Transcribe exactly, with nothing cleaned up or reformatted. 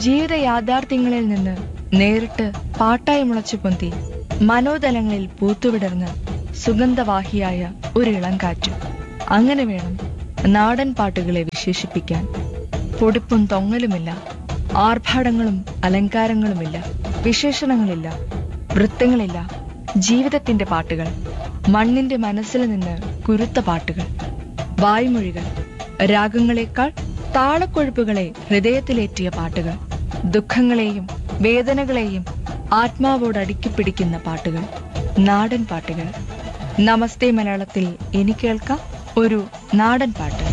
ജീവിത യാഥാർത്ഥ്യങ്ങളിൽ നിന്ന് നേരിട്ട് പാട്ടായി മുളച്ചു പൊന്തി മനോതലങ്ങളിൽ പൂത്തുവിടർന്ന് സുഗന്ധവാഹിയായ ഒരു ഇളംകാറ്റ്. അങ്ങനെ വേണം നാടൻ പാട്ടുകളെ വിശേഷിപ്പിക്കാൻ. പൊടിപ്പും തൊങ്ങലുമില്ല, ആർഭാടങ്ങളും അലങ്കാരങ്ങളുമില്ല, വിശേഷണങ്ങളില്ല, വൃത്തങ്ങളില്ല. ജീവിതത്തിന്റെ പാട്ടുകൾ, മണ്ണിന്റെ മനസ്സിൽ നിന്ന് കുരുത്ത പാട്ടുകൾ, വായ്മൊഴികൾ, രാഗങ്ങളെക്കാൾ താളക്കൊഴുപ്പുകളെ ഹൃദയത്തിലേറ്റിയ പാട്ടുകൾ, ദുഃഖങ്ങളെയും വേദനകളെയും ആത്മാവോട് അടുക്കിപ്പിടിക്കുന്ന പാട്ടുകൾ, നാടൻ പാട്ടുകൾ. നമസ്തേ മലയാളത്തിൽ ഇനി കേൾക്കാം ഒരു നാടൻ പാട്ട്.